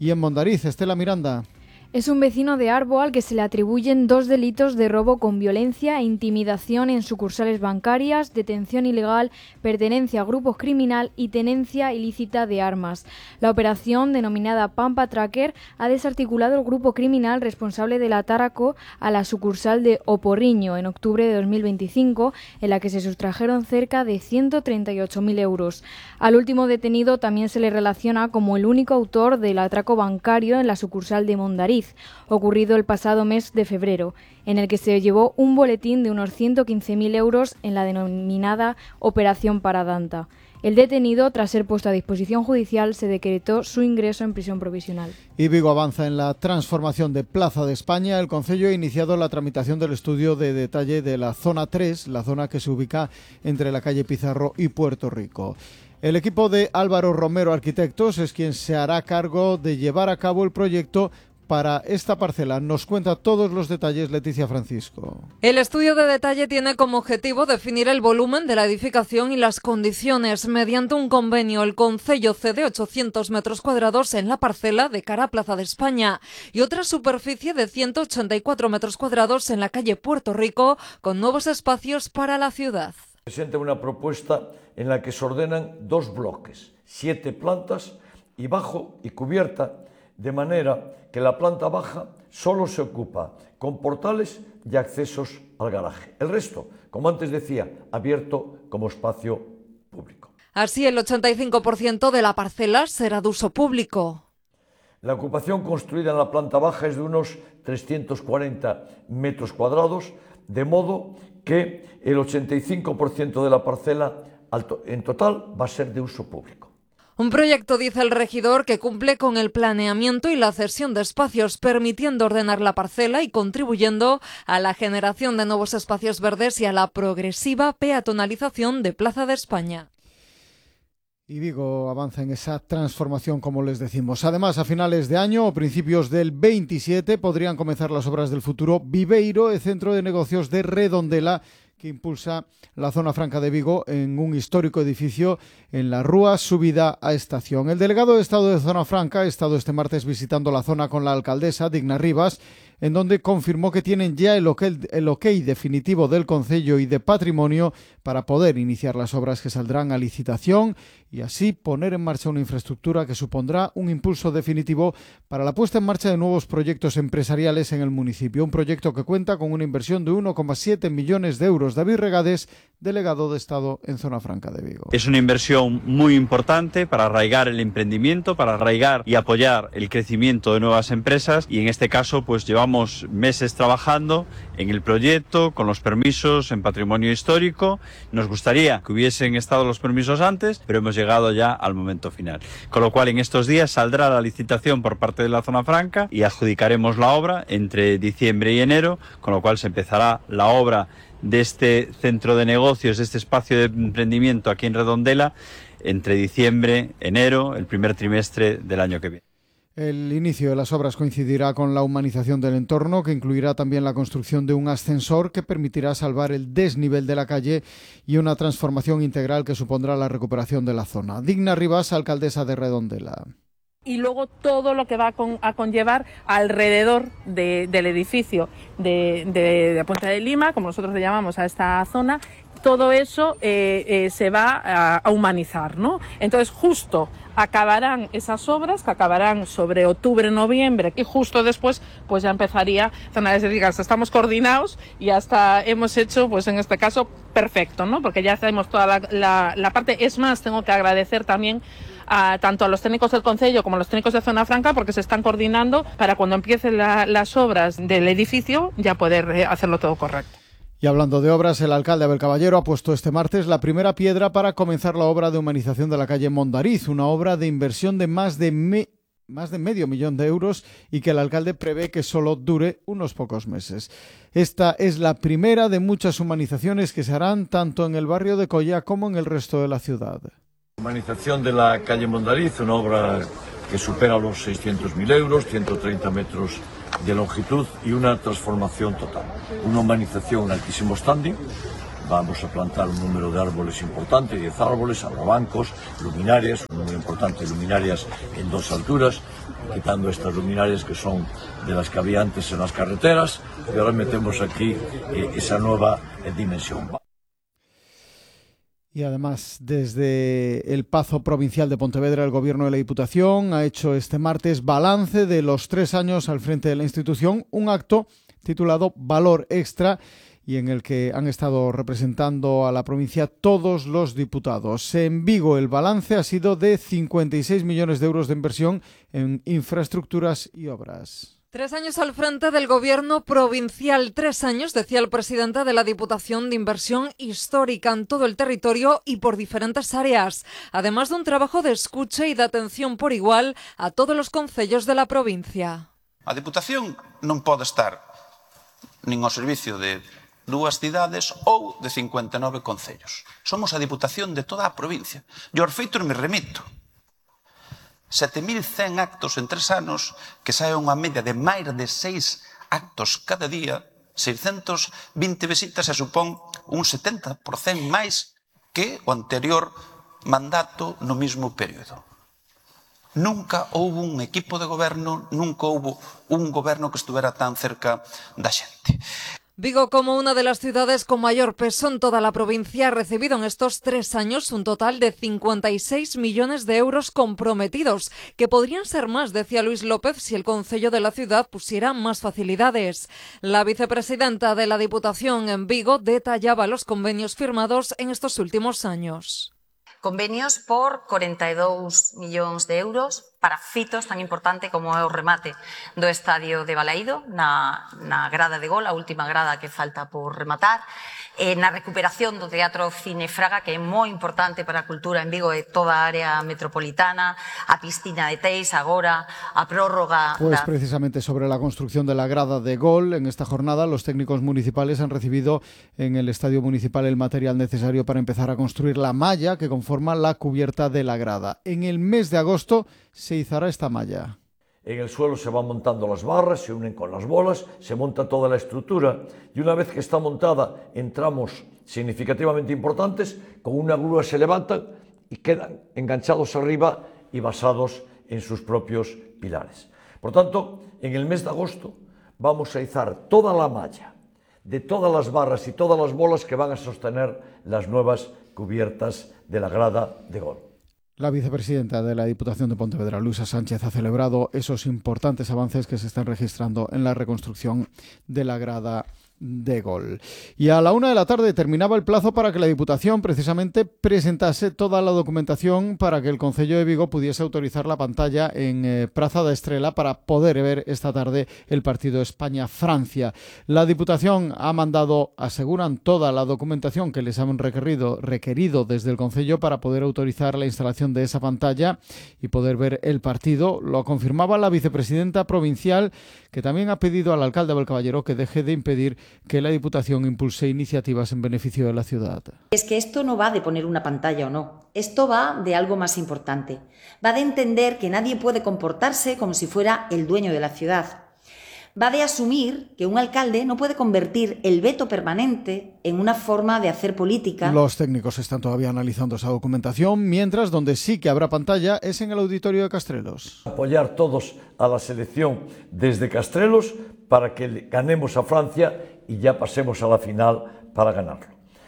Y en Mondariz, Estela Miranda. Es un vecino de Arbo al que se le atribuyen 2 delitos de robo con violencia e intimidación en sucursales bancarias, detención ilegal, pertenencia a grupos criminal y tenencia ilícita de armas. La operación, denominada Pampa Tracker, ha desarticulado el grupo criminal responsable del atraco a la sucursal de Oporriño en octubre de 2025, en la que se sustrajeron cerca de 138.000 euros. Al último detenido también se le relaciona como el único autor del atraco bancario en la sucursal de Mondariz, ocurrido el pasado mes de febrero, en el que se llevó un boletín de unos 115.000 euros en la denominada Operación Paradanta. El detenido, tras ser puesto a disposición judicial, se decretó su ingreso en prisión provisional. Y Vigo avanza en la transformación de Plaza de España. El Concello ha iniciado la tramitación del estudio de detalle de la zona 3, la zona que se ubica entre la calle Pizarro y Puerto Rico. El equipo de Álvaro Romero Arquitectos es quien se hará cargo de llevar a cabo el proyecto para esta parcela. Nos cuenta todos los detalles Leticia Francisco. El estudio de detalle tiene como objetivo definir el volumen de la edificación y las condiciones. Mediante un convenio, el Concello cede 800 metros cuadrados en la parcela de cara a Plaza de España y otra superficie de 184 metros cuadrados en la calle Puerto Rico, con nuevos espacios para la ciudad. Presenta una propuesta en la que se ordenan 2 bloques, 7 plantas y bajo y cubierta, de manera que la planta baja solo se ocupa con portales y accesos al garaje. El resto, como antes decía, abierto como espacio público. Así, el 85% de la parcela será de uso público. La ocupación construida en la planta baja es de unos 340 metros cuadrados, de modo que el 85% de la parcela en total va a ser de uso público. Un proyecto, dice el regidor, que cumple con el planeamiento y la cesión de espacios, permitiendo ordenar la parcela y contribuyendo a la generación de nuevos espacios verdes y a la progresiva peatonalización de Plaza de España. Y Vigo avanza en esa transformación, como les decimos. Además, a finales de año o principios del 27 podrían comenzar las obras del futuro Viveiro, el centro de negocios de Redondela, que impulsa la zona franca de Vigo en un histórico edificio en la Rúa Subida a Estación. El delegado de Estado de Zona Franca ha estado este martes visitando la zona con la alcaldesa, Digna Rivas, en donde confirmó que tienen ya el ok definitivo del Concello y de Patrimonio para poder iniciar las obras que saldrán a licitación y así poner en marcha una infraestructura que supondrá un impulso definitivo para la puesta en marcha de nuevos proyectos empresariales en el municipio. Un proyecto que cuenta con una inversión de 1,7 millones de euros. David Regades, delegado de Estado en Zona Franca de Vigo. Es una inversión muy importante para arraigar el emprendimiento, para arraigar y apoyar el crecimiento de nuevas empresas y en este caso pues llevamos meses trabajando en el proyecto, con los permisos en patrimonio histórico. Nos gustaría que hubiesen estado los permisos antes, pero hemos llegado ya al momento final. Con lo cual en estos días saldrá la licitación por parte de la Zona Franca y adjudicaremos la obra entre diciembre y enero, con lo cual se empezará la obra de este centro de negocios, de este espacio de emprendimiento aquí en Redondela, entre diciembre, enero, el primer trimestre del año que viene. El inicio de las obras coincidirá con la humanización del entorno, que incluirá también la construcción de un ascensor que permitirá salvar el desnivel de la calle y una transformación integral que supondrá la recuperación de la zona. Digna Rivas, alcaldesa de Redondela. Y luego todo lo que va a conllevar alrededor del edificio de Puente de Lima, como nosotros le llamamos a esta zona, todo eso se va a humanizar, ¿no? Entonces justo acabarán esas obras, que acabarán sobre octubre, noviembre, y justo después pues ya empezaría, es decir, hasta estamos coordinados y hasta hemos hecho, pues en este caso, perfecto, ¿no? Porque ya tenemos toda la parte. Es más, tengo que agradecer también tanto a los técnicos del Concello como a los técnicos de Zona Franca, porque se están coordinando para cuando empiecen las obras del edificio ya poder hacerlo todo correcto. Y hablando de obras, el alcalde Abel Caballero ha puesto este martes la primera piedra para comenzar la obra de humanización de la calle Mondariz, una obra de inversión de más de medio millón de euros y que el alcalde prevé que solo dure unos pocos meses. Esta es la primera de muchas humanizaciones que se harán tanto en el barrio de Colla como en el resto de la ciudad. Humanización de la calle Mondariz, una obra que supera los 600.000 euros, 130 metros de longitud y una transformación total. Una humanización en altísimo standing, vamos a plantar un número de árboles importante, 10 árboles, habrá bancos, luminarias, un número importante de luminarias en 2 alturas, quitando estas luminarias que son de las que había antes en las carreteras, y ahora metemos aquí esa nueva dimensión. Y además, desde el Pazo Provincial de Pontevedra, el Gobierno de la Diputación ha hecho este martes balance de los 3 años al frente de la institución, un acto titulado Valor Extra, y en el que han estado representando a la provincia todos los diputados. En Vigo el balance ha sido de 56 millones de euros de inversión en infraestructuras y obras. 3 años al frente del gobierno provincial, 3 años, decía el presidente de la Diputación, de inversión histórica en todo el territorio y por diferentes áreas, además de un trabajo de escucha y de atención por igual a todos los concellos de la provincia. A Diputación non pode estar nin ao servicio de 2 cidades ou de 59 concellos. Somos a Diputación de toda a provincia. E aos feitos me remito. 7.100 actos en 3 anos, que sae unha media de máis de 6 actos cada día, 620 visitas e supón un 70% máis que o anterior mandato no mismo período. Nunca houve un equipo de goberno, nunca houve un goberno que estuvera tan cerca da xente. Vigo, como una de las ciudades con mayor peso en toda la provincia, ha recibido en estos 3 años un total de 56 millones de euros comprometidos, que podrían ser más, decía Luis López, si el concello de la ciudad pusiera más facilidades. La vicepresidenta de la Diputación en Vigo detallaba los convenios firmados en estos últimos años. Convenios por 42 millóns de euros para fitos tan importante como é o remate do estadio de Balaído, na grada de Gol, a última grada que falta por rematar, na recuperación do Teatro Cine Fraga, que é moi importante para a cultura en Vigo e toda a área metropolitana, a piscina de Teis, agora a prórroga... Pues precisamente sobre la construcción de la grada de Gol, en esta jornada los técnicos municipales han recibido en el Estadio Municipal el material necesario para empezar a construir la malla que conforma la cubierta de la grada. En el mes de agosto se izará esta malla. En el suelo se van montando las barras, se unen con las bolas, se monta toda la estructura y una vez que está montada en tramos significativamente importantes, con una grúa se levantan y quedan enganchados arriba y basados en sus propios pilares. Por tanto, en el mes de agosto vamos a izar toda la malla de todas las barras y todas las bolas que van a sostener las nuevas cubiertas de la grada de Gol. La vicepresidenta de la Diputación de Pontevedra, Luisa Sánchez, ha celebrado esos importantes avances que se están registrando en la reconstrucción de la grada de Gol. Y a la 1 de la tarde terminaba el plazo para que la Diputación precisamente presentase toda la documentación para que el Concello de Vigo pudiese autorizar la pantalla en Praza da Estrela para poder ver esta tarde el partido España-Francia. La Diputación ha mandado, aseguran, toda la documentación que les han requerido desde el Concello para poder autorizar la instalación de esa pantalla y poder ver el partido. Lo confirmaba la vicepresidenta provincial, que también ha pedido al alcalde Abel Caballero que deje de impedir que la Diputación impulse iniciativas en beneficio de la ciudad. Es que esto no va de poner una pantalla o no, esto va de algo más importante. Va de entender que nadie puede comportarse como si fuera el dueño de la ciudad. Va de asumir que un alcalde no puede convertir el veto permanente en una forma de hacer política. Los técnicos están todavía analizando esa documentación, mientras donde sí que habrá pantalla es en el auditorio de Castrelos. Apoyar todos a la selección desde Castrelos para que ganemos a Francia y ya pasemos a la final para ganarlo.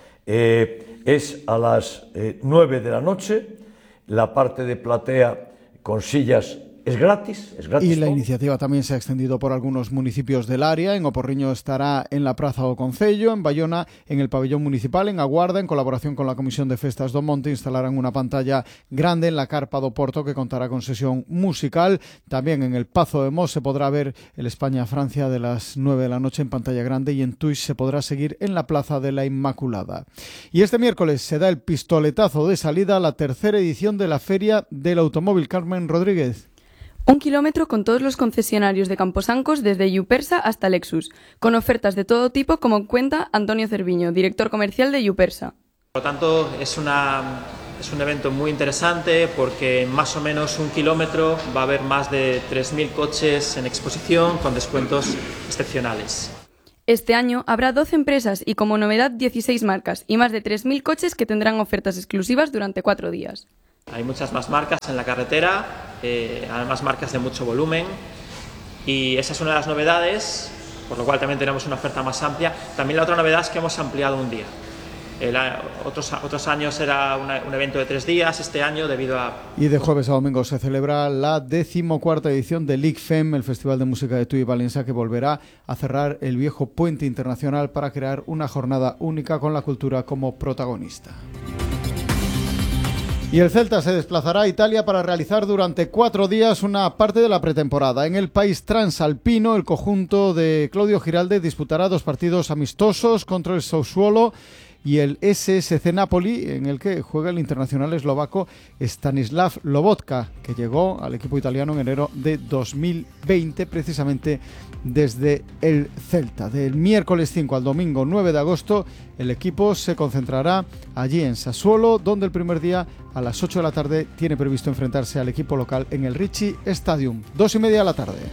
Es a las 9 de la noche, la parte de platea con sillas es gratis. Y la iniciativa también se ha extendido por algunos municipios del área. En Oporriño estará en la Praza do Concello, en Bayona en el pabellón municipal, en Aguarda, en colaboración con la Comisión de Festas do Monte, instalarán una pantalla grande en la Carpa do Porto que contará con sesión musical. También en el Pazo de Mos se podrá ver el España-Francia de las 9 de la noche en pantalla grande, y en Tuix se podrá seguir en la Plaza de la Inmaculada. Y este miércoles se da el pistoletazo de salida a la tercera edición de la Feria del Automóvil. Carmen Rodríguez. 1 kilómetro con todos los concesionarios de Camposancos, desde Yupersa hasta Lexus, con ofertas de todo tipo, como cuenta Antonio Cerviño, director comercial de Yupersa. Por lo tanto, es un evento muy interesante porque en más o menos 1 kilómetro va a haber más de 3.000 coches en exposición con descuentos excepcionales. Este año habrá 12 empresas y como novedad 16 marcas y más de 3.000 coches que tendrán ofertas exclusivas durante 4 días. Hay muchas más marcas en la carretera, además marcas de mucho volumen, y esa es una de las novedades, por lo cual también tenemos una oferta más amplia. También la otra novedad es que hemos ampliado un día. Otros años era un evento de 3 días, este año debido a... Y de jueves a domingo se celebra la 14ª edición del ICFEM, el Festival de Música de Tui y Valencia, que volverá a cerrar el viejo puente internacional para crear una jornada única con la cultura como protagonista. Y el Celta se desplazará a Italia para realizar durante 4 días una parte de la pretemporada. En el país transalpino, el conjunto de Claudio Giralde disputará 2 partidos amistosos contra el Sassuolo y el SSC Napoli, en el que juega el internacional eslovaco Stanislav Lobotka, que llegó al equipo italiano en enero de 2020, precisamente desde el Celta. Del miércoles 5 al domingo 9 de agosto, el equipo se concentrará allí en Sassuolo, donde el primer día a las 8 de la tarde tiene previsto enfrentarse al equipo local en el Ricci Stadium, 2:30 de la tarde.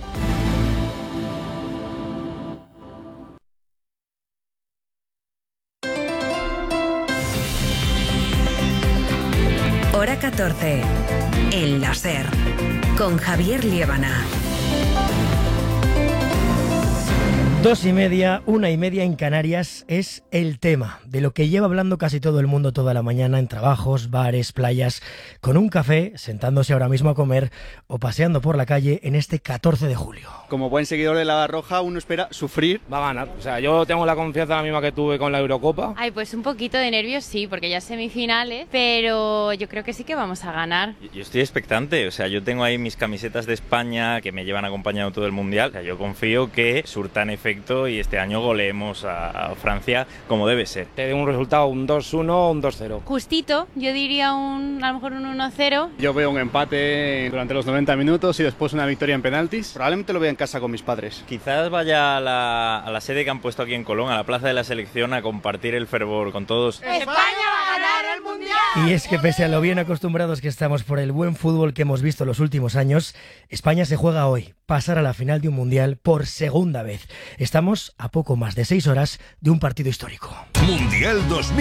Hora 14, en la SER, con Javier Liébana. 2:30, 1:30 en Canarias es el tema de lo que lleva hablando casi todo el mundo toda la mañana en trabajos, bares, playas, con un café, sentándose ahora mismo a comer o paseando por la calle en este 14 de julio. Como buen seguidor de la Roja, uno espera sufrir. Va a ganar, o sea, yo tengo la confianza la misma que tuve con la Eurocopa. Ay, pues un poquito de nervios sí, porque ya es semifinales, pero yo creo que sí que vamos a ganar. Yo estoy expectante, o sea, yo tengo ahí mis camisetas de España que me llevan acompañando todo el Mundial, o sea, yo confío que surtan efecto y este año goleemos a Francia como debe ser. Te doy un resultado, un 2-1, un 2-0. Justito, yo diría a lo mejor un 1-0. Yo veo un empate durante los 90 minutos y después una victoria en penaltis. Probablemente lo vea en casa con mis padres. Quizás vaya a la sede que han puesto aquí en Colón, a la Plaza de la Selección, a compartir el fervor con todos. ¡España va a ganar el Mundial! Y es que pese a lo bien acostumbrados que estamos por el buen fútbol que hemos visto los últimos años, España se juega hoy, pasar a la final de un Mundial por segunda vez. Estamos a poco más de 6 horas de un partido histórico. Mundial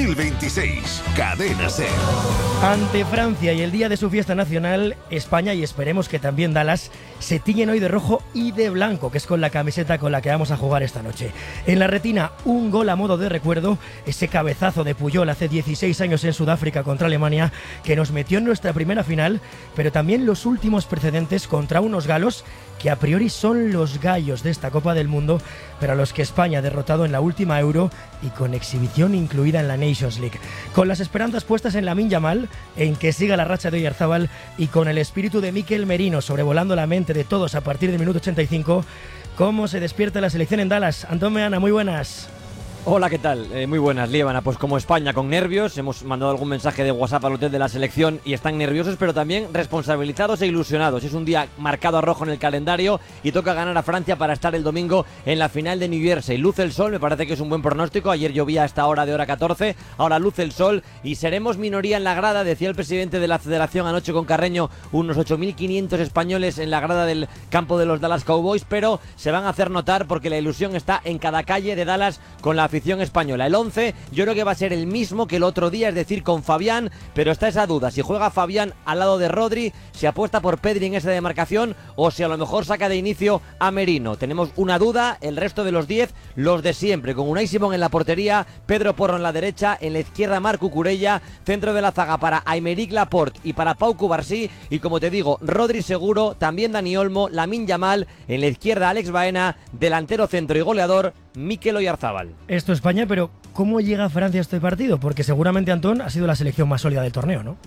2026, Cadena SER. Ante Francia y el día de su fiesta nacional, España y esperemos que también Dallas se tiñen hoy de rojo y de blanco, que es con la camiseta con la que vamos a jugar esta noche. En la retina, un gol a modo de recuerdo, ese cabezazo de Puyol hace 16 años en Sudáfrica contra Alemania, que nos metió en nuestra primera final, pero también los últimos precedentes contra unos galos que a priori son los gallos de esta Copa del Mundo, pero a los que España ha derrotado en la última Euro y con exhibición incluida en la Nations League. Con las esperanzas puestas en Lamine Yamal, en que siga la racha de Oyarzabal y con el espíritu de Mikel Merino sobrevolando la mente de todos a partir del minuto 85, ¿cómo se despierta la selección en Dallas? Antón Meana, muy buenas. Hola, ¿qué tal? Muy buenas, Liébana. Pues como España, con nervios, hemos mandado algún mensaje de WhatsApp al hotel de la selección y están nerviosos, pero también responsabilizados e ilusionados. Es un día marcado a rojo en el calendario y toca ganar a Francia para estar el domingo en la final de New Jersey. Luce el sol, me parece que es un buen pronóstico. Ayer llovía a esta hora de hora 14, ahora luce el sol y seremos minoría en la grada, decía el presidente de la federación anoche con Carreño, unos 8.500 españoles en la grada del campo de los Dallas Cowboys, pero se van a hacer notar porque la ilusión está en cada calle de Dallas con la afición española. El 11 yo creo que va a ser el mismo que el otro día, es decir, con Fabián, pero está esa duda, si juega Fabián al lado de Rodri, si apuesta por Pedri en esa demarcación o si a lo mejor saca de inicio a Merino. Tenemos una duda, el resto de los 10, los de siempre, con Unai Simón en la portería, Pedro Porro en la derecha, en la izquierda Marc Cucurella, centro de la zaga para Aymeric Laporte y para Pau Cubarsí, y como te digo, Rodri seguro, también Dani Olmo, Lamine Yamal, en la izquierda Alex Baena, delantero centro y goleador Mikel Oyarzabal. Esto es España, pero ¿cómo llega Francia a este partido? Porque seguramente, Antón, ha sido la selección más sólida del torneo, ¿no?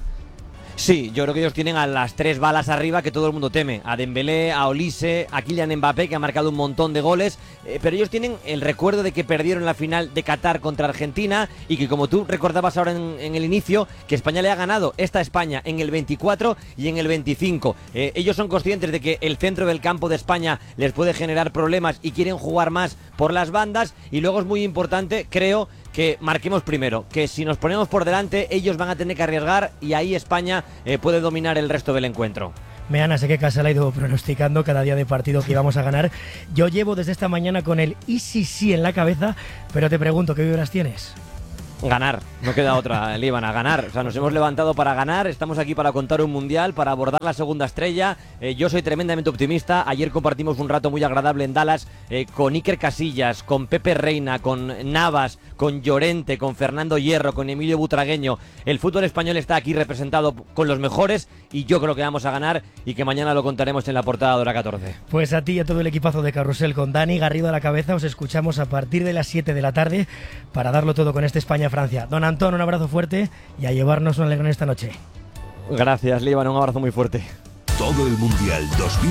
Sí, yo creo que ellos tienen a las 3 balas arriba que todo el mundo teme. A Dembélé, a Olise, a Kylian Mbappé, que ha marcado un montón de goles. Pero ellos tienen el recuerdo de que perdieron la final de Qatar contra Argentina y que, como tú recordabas ahora en el inicio, que España le ha ganado esta España en el 24 y en el 25. Ellos son conscientes de que el centro del campo de España les puede generar problemas y quieren jugar más por las bandas. Y luego es muy importante, creo, que marquemos primero, que si nos ponemos por delante ellos van a tener que arriesgar y ahí España puede dominar el resto del encuentro. Meana, sé que Casal ha ido pronosticando cada día de partido que íbamos a ganar. Yo llevo desde esta mañana con el y sí en la cabeza, pero te pregunto, ¿qué vibras tienes? Ganar, no queda otra, Líbana, ganar. O sea, nos hemos levantado para ganar, estamos aquí para contar un mundial, para abordar la segunda estrella. Yo soy tremendamente optimista. Ayer compartimos un rato muy agradable en Dallas con Iker Casillas, con Pepe Reina, con Navas, con Llorente, con Fernando Hierro, con Emilio Butragueño. El fútbol español está aquí representado con los mejores y yo creo que vamos a ganar y que mañana lo contaremos en la portada de Hora 14. Pues a ti y a todo el equipazo de Carrusel con Dani Garrido a la cabeza os escuchamos a partir de las 7 de la tarde para darlo todo con este España-Francia. Don Antón, un abrazo fuerte y a llevarnos un alegrón esta noche. Gracias, Líbana, un abrazo muy fuerte. Todo el Mundial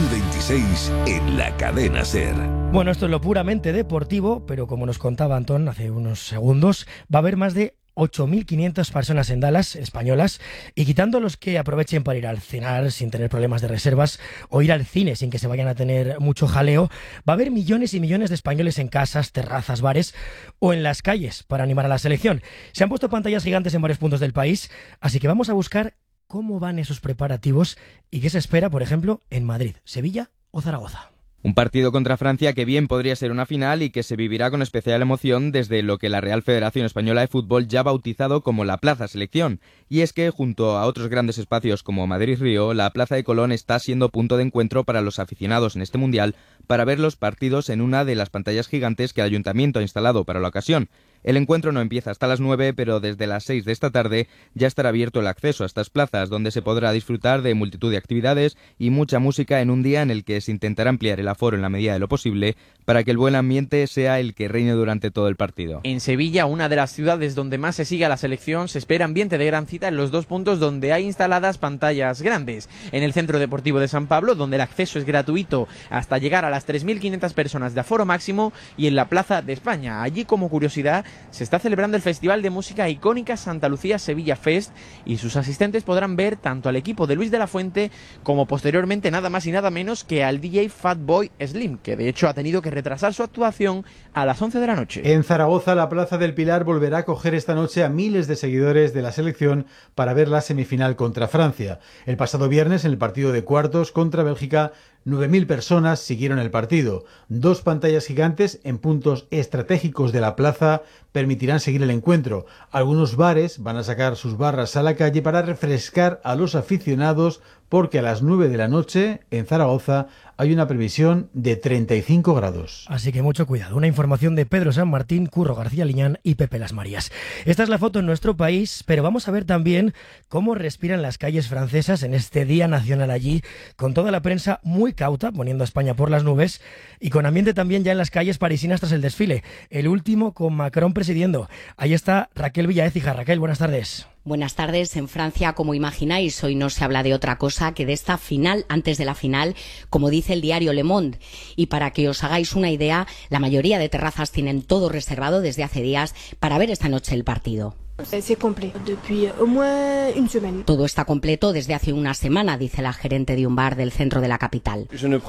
2026 en la cadena SER. Bueno, esto es lo puramente deportivo, pero como nos contaba Antón hace unos segundos, va a haber más de 8.500 personas en Dallas, españolas, y quitando los que aprovechen para ir al cenar sin tener problemas de reservas o ir al cine sin que se vayan a tener mucho jaleo, va a haber millones y millones de españoles en casas, terrazas, bares o en las calles para animar a la selección. Se han puesto pantallas gigantes en varios puntos del país, así que vamos a buscar cómo van esos preparativos y qué se espera, por ejemplo, en Madrid, Sevilla o Zaragoza. Un partido contra Francia que bien podría ser una final y que se vivirá con especial emoción desde lo que la Real Federación Española de Fútbol ya ha bautizado como la Plaza Selección. Y es que, junto a otros grandes espacios como Madrid-Río, la Plaza de Colón está siendo punto de encuentro para los aficionados en este Mundial para ver los partidos en una de las pantallas gigantes que el Ayuntamiento ha instalado para la ocasión. El encuentro no empieza hasta las 9, pero desde las 6 de esta tarde ya estará abierto el acceso a estas plazas, donde se podrá disfrutar de multitud de actividades y mucha música en un día en el que se intentará ampliar el aforo en la medida de lo posible para que el buen ambiente sea el que reine durante todo el partido. En Sevilla, una de las ciudades donde más se sigue a la selección, se espera ambiente de gran cita en los dos puntos donde hay instaladas pantallas grandes. En el Centro Deportivo de San Pablo, donde el acceso es gratuito hasta llegar a las 3.500 personas de aforo máximo, y en la Plaza de España. Allí, como curiosidad, se está celebrando el festival de música icónica Santa Lucía Sevilla Fest y sus asistentes podrán ver tanto al equipo de Luis de la Fuente como posteriormente nada más y nada menos que al DJ Fatboy Slim, que de hecho ha tenido que retrasar su actuación a las 11 de la noche. En Zaragoza, la Plaza del Pilar volverá a acoger esta noche a miles de seguidores de la selección para ver la semifinal contra Francia. El pasado viernes, en el partido de cuartos contra Bélgica, 9.000 personas siguieron el partido. 2 pantallas gigantes en puntos estratégicos de la plaza permitirán seguir el encuentro. Algunos bares van a sacar sus barras a la calle para refrescar a los aficionados, porque a las 9 de la noche en Zaragoza hay una previsión de 35 grados. Así que mucho cuidado. Una información de Pedro San Martín, Curro García Liñán y Pepe Las Marías. Esta es la foto en nuestro país, pero vamos a ver también cómo respiran las calles francesas en este Día Nacional allí, con toda la prensa muy cauta, poniendo a España por las nubes, y con ambiente también ya en las calles parisinas tras el desfile. El último con Macron presidiendo. Ahí está Raquel Villaécija. Raquel, buenas tardes. Buenas tardes. En Francia, como imagináis, hoy no se habla de otra cosa que de esta final antes de la final, como dice el diario Le Monde. Y para que os hagáis una idea, la mayoría de terrazas tienen todo reservado desde hace días para ver esta noche el partido. Todo está completo desde hace una semana, dice la gerente de un bar del centro de la capital.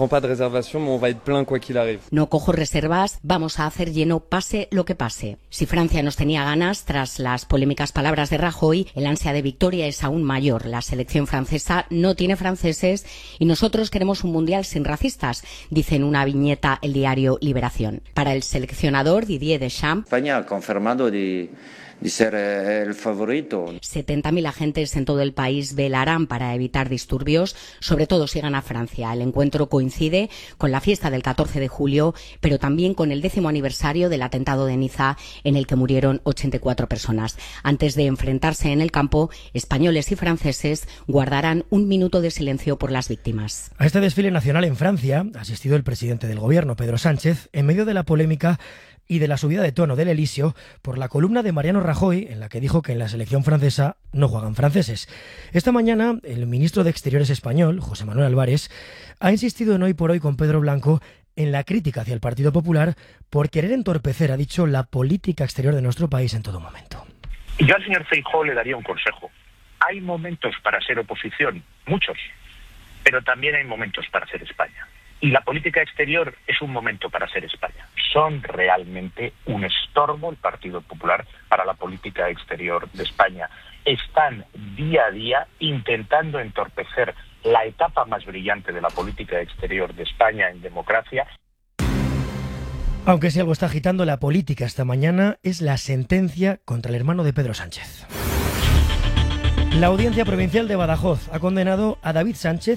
No cojo reservas, vamos a hacer lleno pase lo que pase. Si Francia nos tenía ganas, tras las polémicas palabras de Rajoy, el ansia de victoria es aún mayor. La selección francesa no tiene franceses y nosotros queremos un mundial sin racistas, dice en una viñeta el diario Liberación. Para el seleccionador Didier Deschamps, España ha confirmado de ser el favorito. 70.000 agentes en todo el país velarán para evitar disturbios, sobre todo si gana Francia. El encuentro coincide con la fiesta del 14 de julio, pero también con el 10º aniversario del atentado de Niza, en el que murieron 84 personas. Antes de enfrentarse en el campo, españoles y franceses guardarán un minuto de silencio por las víctimas. A este desfile nacional en Francia ha asistido el presidente del gobierno, Pedro Sánchez, en medio de la polémica y de la subida de tono del Elíseo por la columna de Mariano Rajoy, en la que dijo que en la selección francesa no juegan franceses. Esta mañana, el ministro de Exteriores español, José Manuel Álvarez, ha insistido en Hoy por Hoy con Pedro Blanco en la crítica hacia el Partido Popular por querer entorpecer, ha dicho, la política exterior de nuestro país en todo momento. Yo al señor Feijóo le daría un consejo. Hay momentos para ser oposición, muchos, pero también hay momentos para ser España. Y la política exterior es un momento para ser España. Son realmente un estorbo el Partido Popular para la política exterior de España. Están día a día intentando entorpecer la etapa más brillante de la política exterior de España en democracia. Aunque si algo está agitando la política esta mañana es la sentencia contra el hermano de Pedro Sánchez. La Audiencia Provincial de Badajoz ha condenado a David Sánchez